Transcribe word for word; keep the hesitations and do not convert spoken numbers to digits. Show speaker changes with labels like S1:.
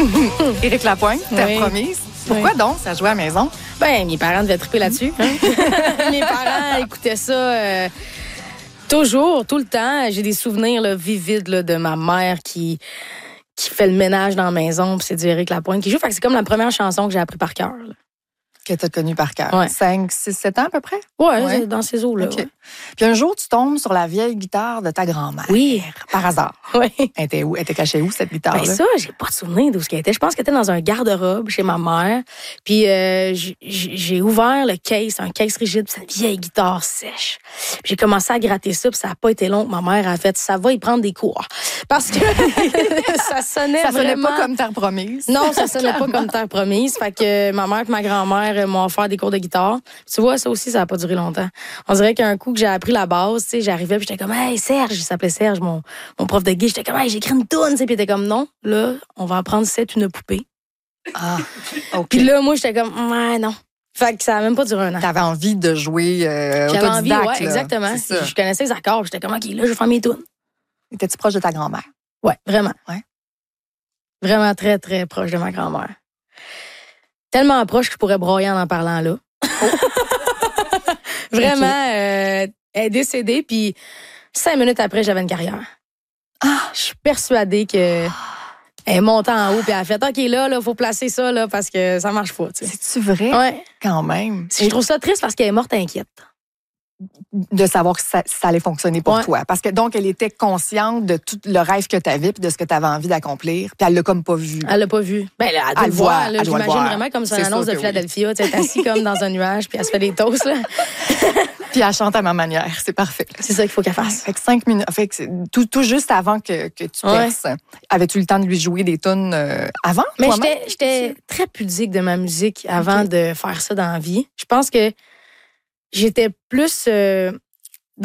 S1: Éric Lapointe, Terre
S2: Oui.
S1: promise. Pourquoi
S2: Oui.
S1: donc ça jouait à la maison?
S2: Ben, mes parents devaient triper là-dessus. Hein? Mes parents écoutaient ça euh, toujours, tout le temps. J'ai des souvenirs là, vivides là, de ma mère qui, qui fait le ménage dans la maison, puis c'est du Éric Lapointe qui joue. Fait que c'est comme la première chanson que j'ai appris par cœur. là.
S1: Que tu as connu par cœur.
S2: Ouais.
S1: cinq, six, sept ans à peu près?
S2: Ouais,
S1: Ouais.
S2: c'est dans ces eaux-là.
S1: OK.
S2: ouais.
S1: Puis un jour, tu tombes sur la vieille guitare de ta grand-mère.
S2: Oui.
S1: Par hasard.
S2: Oui.
S1: Elle était où? Elle était cachée où, cette guitare-là?
S2: Ben ça, j'ai pas de souvenir d'où ce qu'elle était. Je pense qu'elle était dans un garde-robe chez ma mère. Puis euh, j- j- j'ai ouvert le case, un case rigide, puis c'est une vieille guitare sèche. Puis j'ai commencé à gratter ça, puis ça a pas été long. Ma mère a fait, ça va y prendre des cours. Parce que ça sonnait
S1: ça sonnait
S2: vraiment...
S1: pas comme Terre promise.
S2: Non, ça sonnait pas comme terre promise. Fait que euh, ma mère et ma grand-mère euh, m'ont offert des cours de guitare. Tu vois, ça aussi, ça a pas duré longtemps. On dirait qu'un coup que j'ai appris la base, tu sais, j'arrivais puis j'étais comme, hey, Serge, il s'appelait Serge, mon, mon prof de guide. J'étais comme, hey, j'ai écrit une toune, tu sais, puis il était comme, non, là, on va apprendre c'est une poupée.
S1: Ah, OK.
S2: Puis là, moi, j'étais comme, ouais, non. Fait que ça a même pas duré un an.
S1: T'avais envie de jouer euh,
S2: J'avais envie,
S1: autodidacte,
S2: ouais,
S1: là.
S2: exactement.
S1: C'est ça.
S2: Je connaissais les accords, j'étais comme, OK, là, je vais faire mes tounes.
S1: Étais-tu proche de ta grand-mère?
S2: Ouais, vraiment.
S1: Ouais.
S2: Vraiment très, très proche de ma grand-mère. Tellement proche que je pourrais broyer en en parlant là. Vraiment, euh, elle est décédée, puis cinq minutes après, j'avais une carrière.
S1: Ah!
S2: Je suis persuadée que elle est montée en haut, puis elle a fait, OK, là, il faut placer ça, là, parce que ça marche pas, tu sais.
S1: C'est-tu vrai?
S2: Ouais.
S1: Quand même.
S2: Je trouve ça triste parce qu'elle est morte inquiète.
S1: De savoir que ça, ça allait fonctionner pour
S2: Ouais.
S1: toi. Parce que donc, elle était consciente de tout le rêve que tu avais puis de ce que tu avais envie d'accomplir. Puis elle l'a comme pas vu.
S2: Elle l'a pas vu. Ben, là, elle doit
S1: Elle
S2: le
S1: le voit,
S2: voir, là.
S1: elle doit le
S2: J'imagine
S1: voir.
S2: vraiment comme c'est
S1: C'est
S2: une annonce
S1: sûr
S2: de
S1: que oui.
S2: Philadelphia, tu sais, elle est assise comme dans un nuage, puis elle se fait des toasts, là.
S1: Puis elle chante à ma manière. C'est parfait.
S2: C'est ça qu'il faut qu'elle fasse.
S1: Fait que cinq minutes. Fait que c'est tout, tout juste avant que, que tu
S2: Ouais.
S1: perces. Avais-tu le temps de lui jouer des tunes euh, avant?
S2: Mais
S1: toi-même?
S2: j'étais, j'étais très pudique de ma musique avant
S1: Ok.
S2: de faire ça dans la vie. Je pense que j'étais plus... euh,